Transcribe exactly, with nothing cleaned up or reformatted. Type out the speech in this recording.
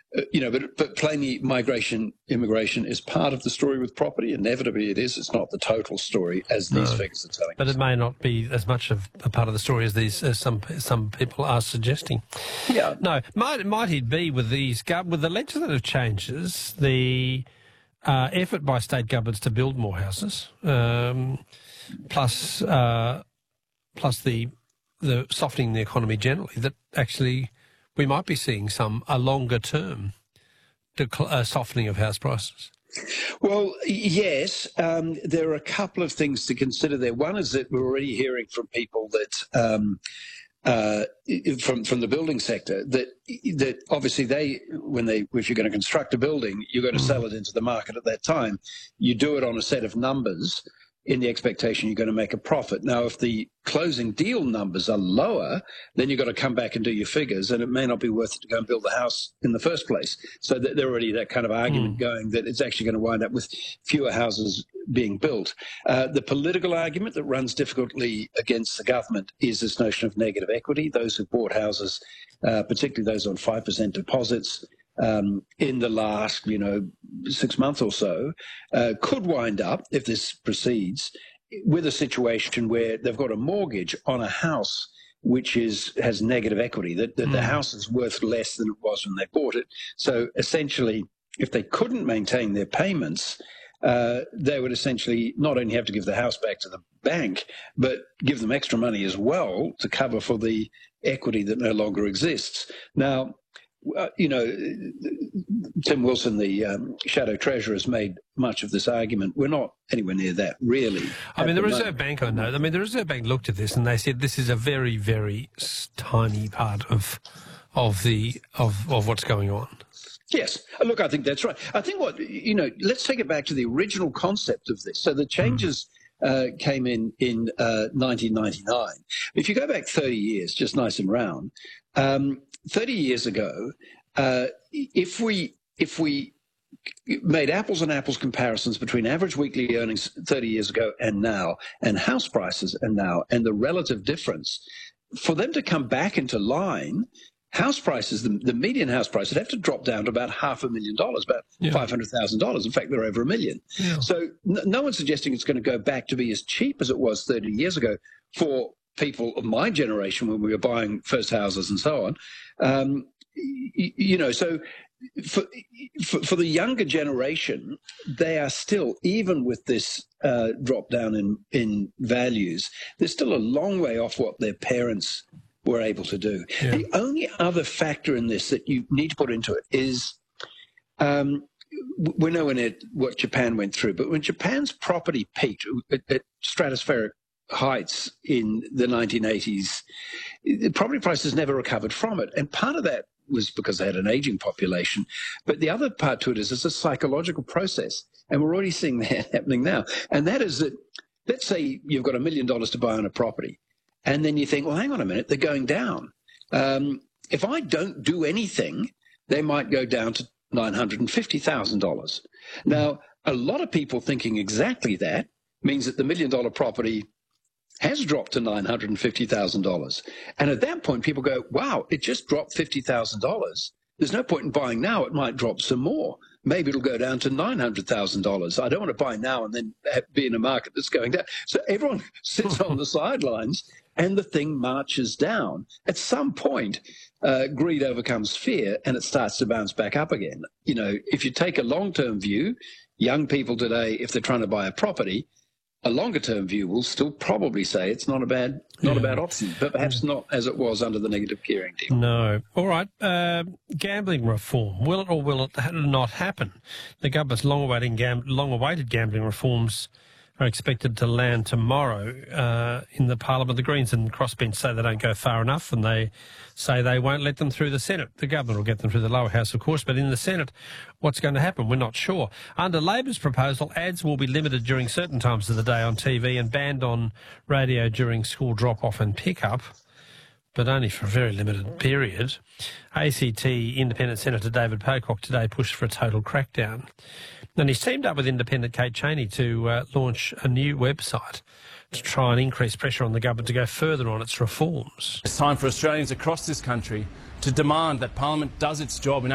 Uh, you know, but, but plainly migration, immigration is part of the story with property. Inevitably it is. It's not the total story as these No. figures are telling But us. it may not be as much of a part of the story as these as some some people are suggesting. Yeah. No, might might it be with these gov- with the legislative changes, the uh, effort by state governments to build more houses, um, plus uh, plus the the softening the economy generally, that actually we might be seeing some a longer term decl- uh, softening of house prices. Well, yes, um, there are a couple of things to consider there. One is that we're already hearing from people that, um, uh, from from the building sector, that that obviously they, when they, if you're going to construct a building, you're going to Mm. sell it into the market at that time. You do it on a set of numbers in the expectation you're going to make a profit. Now, if the closing deal numbers are lower, then you've got to come back and do your figures, and it may not be worth it to go and build the house in the first place. So that there already that kind of argument Mm. going that it's actually going to wind up with fewer houses being built. Uh, the political argument that runs difficultly against the government is this notion of negative equity. Those who bought houses, uh, particularly those on five percent deposits, Um, in the last, you know, six months or so, uh, could wind up, if this proceeds, with a situation where they've got a mortgage on a house which is has negative equity, that, that Mm. the house is worth less than it was when they bought it. So essentially, if they couldn't maintain their payments, uh, they would essentially not only have to give the house back to the bank, but give them extra money as well to cover for the equity that no longer exists. Now, Uh, you know, Tim Wilson, the um, Shadow Treasurer, has made much of this argument. We're not anywhere near that, really. I mean, the, the Reserve moment. Bank, I know. I mean, the Reserve Bank looked at this and they said this is a very, very tiny part of of the of of what's going on. Yes. Look, I think that's right. I think what, you know, let's take it back to the original concept of this. So the changes mm. uh, came in in uh, nineteen ninety-nine. If you go back thirty years, just nice and round, um, thirty years ago, uh, if we if we made apples and apples comparisons between average weekly earnings thirty years ago and now, and house prices and now, and the relative difference, for them to come back into line, house prices, the, the median house price would have to drop down to about half a million dollars, about yeah. five hundred thousand dollars. In fact, they're over a million. Yeah. So no, no one's suggesting it's going to go back to be as cheap as it was thirty years ago for people of my generation when we were buying first houses and so on. Um, you, you know, so for, for, for the younger generation, they are still, even with this uh, drop down in, in values, they're still a long way off what their parents were able to do. Yeah. The only other factor in this that you need to put into it is um, we're nowhere near what Japan went through, but when Japan's property peaked at, at stratospheric heights in the nineteen eighties, the property prices never recovered from it. And part of that was because they had an aging population. But the other part to it is it's a psychological process. And we're already seeing that happening now. And that is that, let's say you've got a million dollars to buy on a property. And then you think, well, hang on a minute, they're going down. Um, if I don't do anything, they might go down to nine hundred fifty thousand dollars. Now, a lot of people thinking exactly that means that the million dollar property has dropped to nine hundred fifty thousand dollars. And at that point, people go, wow, it just dropped fifty thousand dollars. There's no point in buying now. It might drop some more. Maybe it'll go down to nine hundred thousand dollars. I don't want to buy now and then be in a market that's going down. So everyone sits on the sidelines and the thing marches down. At some point, uh, greed overcomes fear and it starts to bounce back up again. You know, if you take a long-term view, young people today, if they're trying to buy a property, a longer-term view will still probably say it's not a bad, not yeah. a bad option, but perhaps yeah. not as it was under the negative gearing deal. No. All right. Uh, gambling reform. Will it or will it not happen? The government's long-awaited, gam- long-awaited gambling reforms are expected to land tomorrow uh, in the Parliament. The Greens and Crossbench say they don't go far enough, and they say they won't let them through the Senate. The government will get them through the lower house, of course, but in the Senate, what's going to happen? We're not sure. Under Labor's proposal, ads will be limited during certain times of the day on T V and banned on radio during school drop-off and pick-up, but only for a very limited period. A C T Independent Senator David Pocock today pushed for a total crackdown. And he's teamed up with Independent Kate Chaney to uh, launch a new website to try and increase pressure on the government to go further on its reforms. It's time for Australians across this country to demand that Parliament does its job in